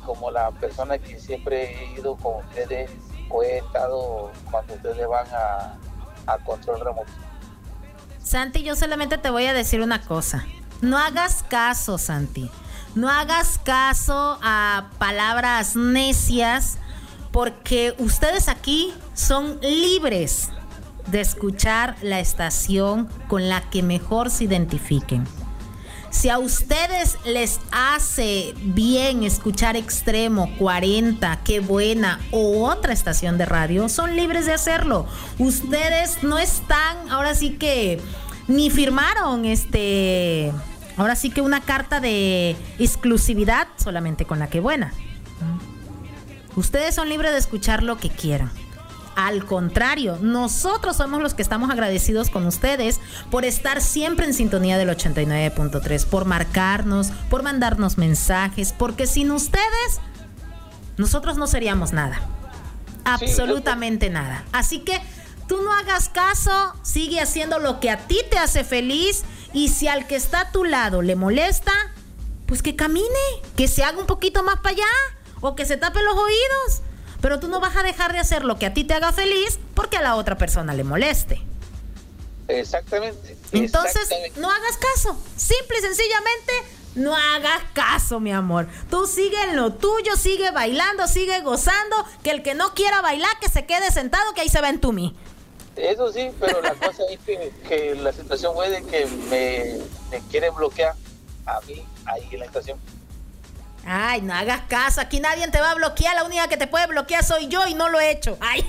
como la persona que siempre he ido con ustedes o he estado cuando ustedes van a control remoto. Santi, yo solamente te voy a decir una cosa. No hagas caso, Santi. No hagas caso a palabras necias, porque ustedes aquí son libres de escuchar la estación con la que mejor se identifiquen. Si a ustedes les hace bien escuchar Extremo 40, Qué Buena o otra estación de radio, son libres de hacerlo. Ustedes no están, ahora sí que ni firmaron ahora sí que una carta de exclusividad solamente con la Qué Buena. Ustedes son libres de escuchar lo que quieran. Al contrario, nosotros somos los que estamos agradecidos con ustedes por estar siempre en sintonía del 89.3, por marcarnos, por mandarnos mensajes, porque sin ustedes nosotros no seríamos nada, absolutamente nada. Así que tú no hagas caso, sigue haciendo lo que a ti te hace feliz, y si al que está a tu lado le molesta, pues que camine, que se haga un poquito más para allá o que se tape los oídos. Pero tú no vas a dejar de hacer lo que a ti te haga feliz porque a la otra persona le moleste. Exactamente. Entonces, no hagas caso. Simple y sencillamente, no hagas caso, mi amor. Tú sigue en lo tuyo, sigue bailando, sigue gozando. Que el que no quiera bailar, que se quede sentado, que ahí se va en Tumi. Eso sí, pero la cosa es que la situación fue de que me quiere bloquear a mí ahí en la estación. Ay, no hagas caso, aquí nadie te va a bloquear, la única que te puede bloquear soy yo y no lo he hecho. Ay.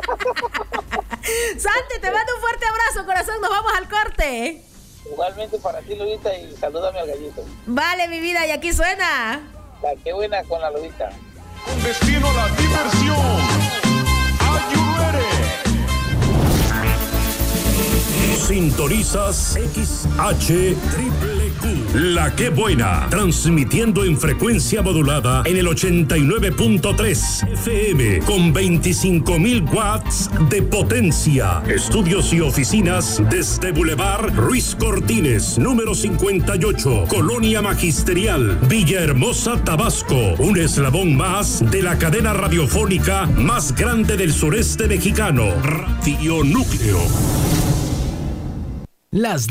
Santi, te mando un fuerte abrazo, corazón, nos vamos al corte. Igualmente para ti, Lolita, y salúdame al gallito. Vale, mi vida, y aquí suena la Qué Buena con la Lolita. Con destino a la diversión. Are you ready? Sintonizas XHQQ, La Qué Buena, transmitiendo en frecuencia modulada en el 89.3 FM con 25.000 watts de potencia. Estudios y oficinas desde Boulevard Ruiz Cortines, número 58, Colonia Magisterial, Villahermosa, Tabasco. Un eslabón más de la cadena radiofónica más grande del sureste mexicano, Radio Núcleo. Las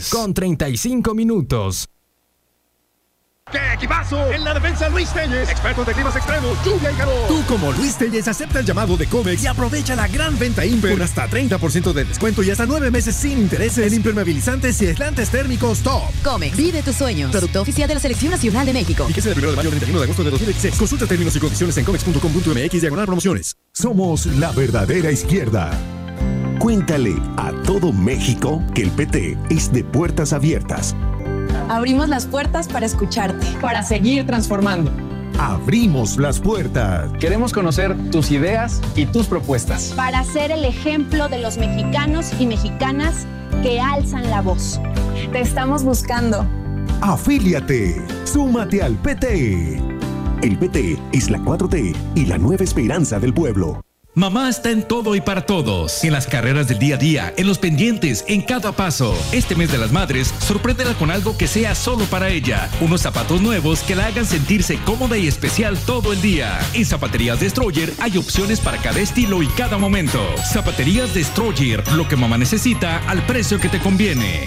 10:35. ¡Qué equipazo! En la defensa, Luis Telles, expertos de climas extremos, lluvia y calor. Tú, como Luis Telles, acepta el llamado de Comex y aprovecha la gran venta Imper con hasta 30% de descuento y hasta 9 meses sin intereses en impermeabilizantes y aislantes térmicos top. Comex, vive tus sueños. Producto oficial de la Selección Nacional de México. Fíjese del 1 de mayo al 31 de agosto de 2016. Consulta términos y condiciones en comex.com.mx/promociones. Somos la verdadera izquierda. Cuéntale a todo México que el PT es de puertas abiertas. Abrimos las puertas para escucharte, para seguir transformando. Abrimos las puertas. Queremos conocer tus ideas y tus propuestas. Para ser el ejemplo de los mexicanos y mexicanas que alzan la voz. Te estamos buscando. Afíliate. Súmate al PT. El PT es la 4T y la nueva esperanza del pueblo. Mamá está en todo y para todos, en las carreras del día a día, en los pendientes, en cada paso. Este mes de las madres, sorpréndela con algo que sea solo para ella. Unos zapatos nuevos que la hagan sentirse cómoda y especial todo el día. En Zapaterías Destroyer hay opciones para cada estilo y cada momento. Zapaterías Destroyer, lo que mamá necesita al precio que te conviene.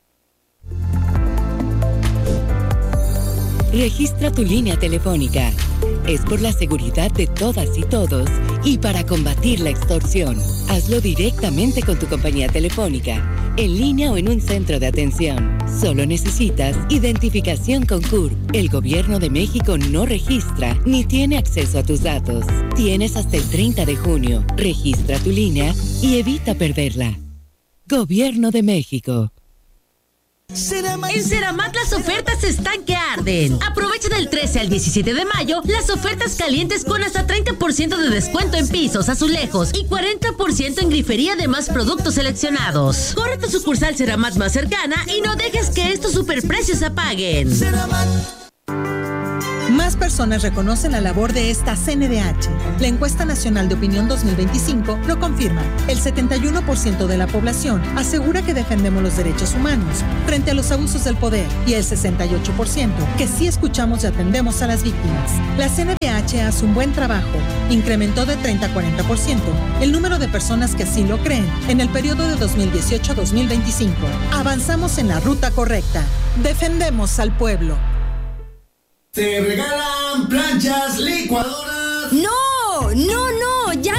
Registra tu línea telefónica. Es por la seguridad de todas y todos y para combatir la extorsión. Hazlo directamente con tu compañía telefónica, en línea o en un centro de atención. Solo necesitas identificación con CURP. El Gobierno de México no registra ni tiene acceso a tus datos. Tienes hasta el 30 de junio. Registra tu línea y evita perderla. Gobierno de México. En Ceramat las ofertas están que arden. Aprovecha del 13 al 17 de mayo las ofertas calientes con hasta 30% de descuento en pisos, azulejos y 40% en grifería de más productos seleccionados. Corre a tu sucursal Ceramat más cercana y no dejes que estos superprecios apaguen. Más personas reconocen la labor de esta CNDH. La encuesta nacional de opinión 2025 lo confirma. El 71% de la población asegura que defendemos los derechos humanos frente a los abusos del poder y el 68% que sí escuchamos y atendemos a las víctimas. La CNDH hace un buen trabajo. Incrementó de 30 a 40% el número de personas que sí lo creen en el periodo de 2018 a 2025. Avanzamos en la ruta correcta. Defendemos al pueblo. Te regalan planchas, licuadoras. ¡No! ¡No, no!